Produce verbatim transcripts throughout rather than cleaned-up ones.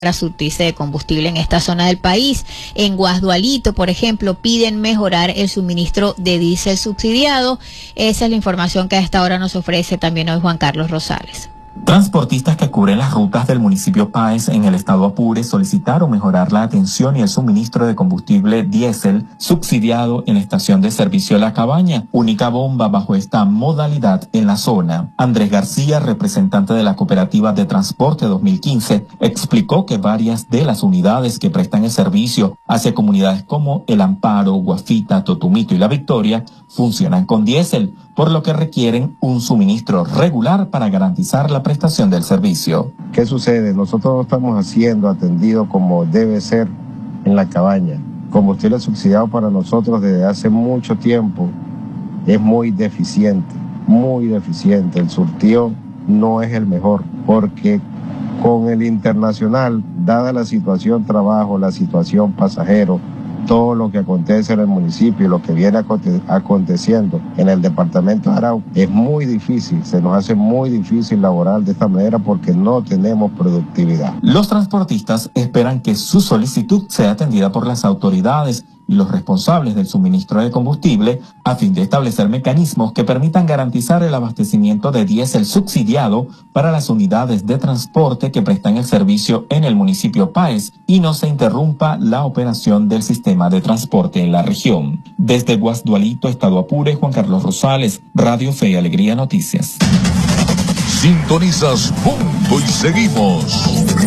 para surtirse de combustible en esta zona del país. En Guasdualito, por ejemplo, piden mejorar el suministro de diésel subsidiado. Esa es la información que a esta hora nos ofrece también hoy Juan Carlos Rosales. Transportistas que cubren las rutas del municipio Páez en el estado Apure solicitaron mejorar la atención y el suministro de combustible diésel subsidiado en la estación de servicio La Cabaña, única bomba bajo esta modalidad en la zona. Andrés García, representante de la Cooperativa de Transporte dos mil quince, explicó que varias de las unidades que prestan el servicio hacia comunidades como El Amparo, Guafita, Totumito y La Victoria funcionan con diésel, por lo que requieren un suministro regular para garantizar la prestación del servicio. ¿Qué sucede? Nosotros no estamos haciendo atendido como debe ser en La Cabaña. Combustible subsidiado para nosotros desde hace mucho tiempo es muy deficiente, muy deficiente. El surtido no es el mejor, porque con el internacional, dada la situación trabajo, la situación pasajero, todo lo que acontece en el municipio y lo que viene aconte aconteciendo en el departamento de Arauca, es muy difícil, se nos hace muy difícil laborar de esta manera porque no tenemos productividad. Los transportistas esperan que su solicitud sea atendida por las autoridades y los responsables del suministro de combustible a fin de establecer mecanismos que permitan garantizar el abastecimiento de diésel subsidiado para las unidades de transporte que prestan el servicio en el municipio Páez y no se interrumpa la operación del sistema de transporte en la región. Desde Guasdualito, estado Apure, Juan Carlos Rosales, Radio Fe y Alegría Noticias. Sintonizas Punto y seguimos.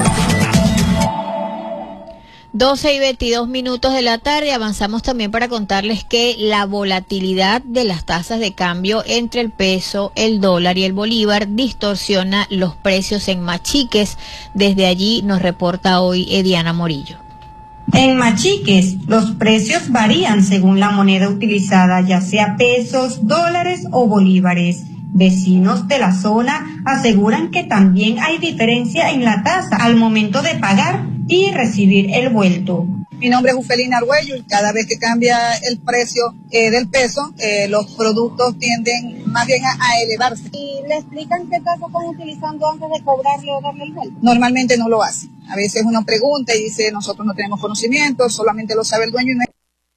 doce y veintidós minutos de la tarde. Avanzamos también para contarles que la volatilidad de las tasas de cambio entre el peso, el dólar y el bolívar distorsiona los precios en Machiques. Desde allí nos reporta hoy Ediana Morillo. En Machiques, los precios varían según la moneda utilizada, ya sea pesos, dólares o bolívares. Vecinos de la zona aseguran que también hay diferencia en la tasa al momento de pagar y recibir el vuelto. Mi nombre es Ufelina Arguello y cada vez que cambia el precio eh, del peso, eh, los productos tienden más bien a, a elevarse. ¿Y le explican qué tasa están utilizando antes de cobrarle o darle el vuelto? Normalmente no lo hacen. A veces uno pregunta y dice, nosotros no tenemos conocimiento, solamente lo sabe el dueño y no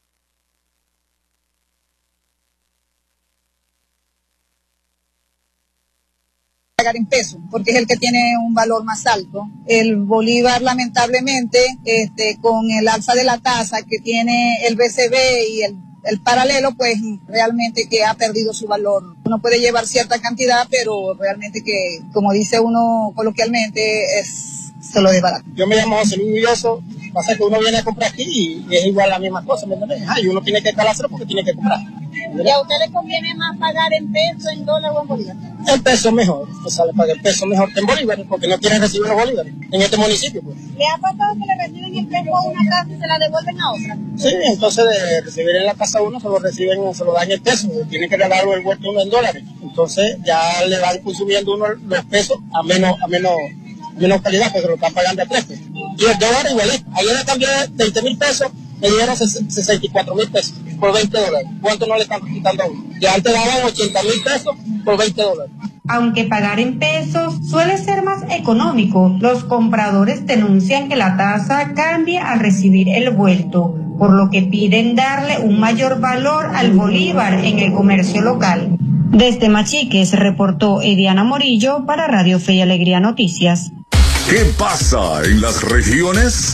pagar en pesos, porque es el que tiene un valor más alto. El bolívar, lamentablemente, este, con el alza de la tasa que tiene el B C B y el, el paralelo, pues realmente que ha perdido su valor. Uno puede llevar cierta cantidad, pero realmente que, como dice uno coloquialmente, es, se lo desbarata. Yo me llamo José Luis Villoso, pasa que uno viene a comprar aquí y es igual la misma cosa, ¿me entiendes? Ah, y uno tiene que calárselo porque tiene que comprar. ¿Y a usted le conviene más pagar en peso, en dólar o en bolívar? El peso mejor, que sale pagar el peso mejor que en bolívares, porque no quieren recibir los bolívares en este municipio. Pues. ¿Le ha pasado que le reciben el peso a una casa y se la devuelven a otra? Sí, entonces de recibir en la casa uno se lo reciben, se lo dan el peso, tienen que regalarlo el vuelto uno en dólares. Entonces ya le van consumiendo uno los pesos a menos, a menos, menos calidad, porque lo están pagando a tres pesos. Y el dólar igual es, ayer le cambié veinte mil pesos, me dieron sesenta y cuatro mil pesos por veinte dólares. ¿Cuánto no le están quitando a uno? Que antes daban ochenta mil pesos por veinte dólares. Aunque pagar en pesos suele ser más económico, los compradores denuncian que la tasa cambia al recibir el vuelto, por lo que piden darle un mayor valor al bolívar en el comercio local. Desde Machiques reportó Ediana Morillo para Radio Fe y Alegría Noticias. ¿Qué pasa en las regiones?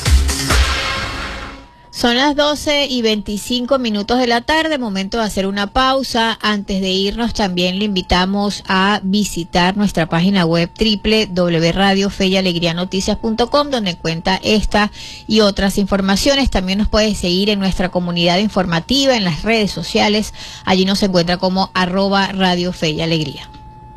Son las doce y veinticinco minutos de la tarde, momento de hacer una pausa. Antes de irnos también le invitamos a visitar nuestra página web doble u doble u doble u punto radio fe y alegría noticias punto com, donde encuentra esta y otras informaciones. También nos puede seguir en nuestra comunidad informativa, en las redes sociales. Allí nos encuentra como arroba Radio Fe y Alegría.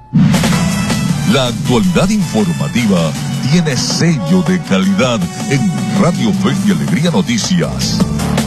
La actualidad informativa tiene sello de calidad en Radio Fe y Alegría Noticias.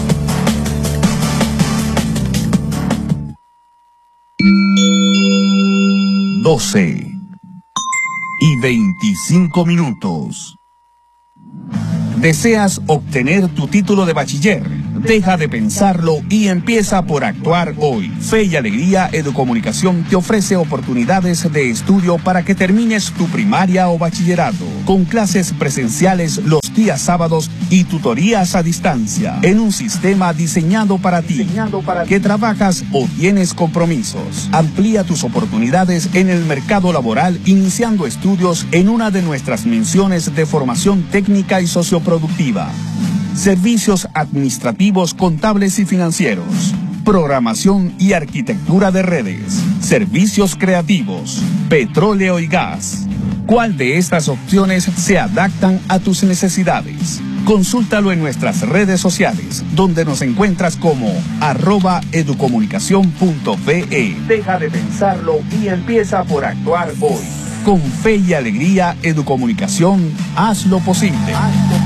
doce y veinticinco minutos. ¿Deseas obtener tu título de bachiller, Deja de pensarlo y empieza por actuar hoy. Fe y Alegría Educomunicación te ofrece oportunidades de estudio para que termines tu primaria o bachillerato, con clases presenciales los días sábados y tutorías a distancia, en un sistema diseñado para ti, que trabajas o tienes compromisos. Amplía tus oportunidades en el mercado laboral iniciando estudios en una de nuestras menciones de formación técnica y socioproductiva. Servicios administrativos, contables y financieros. Programación y arquitectura de redes. Servicios creativos. Petróleo y gas. ¿Cuál de estas opciones se adaptan a tus necesidades? Consúltalo en nuestras redes sociales, donde nos encuentras como arroba educomunicación punto be. Deja de pensarlo y empieza por actuar hoy. Con Fe y Alegría Educomunicación, haz lo posible. Haz lo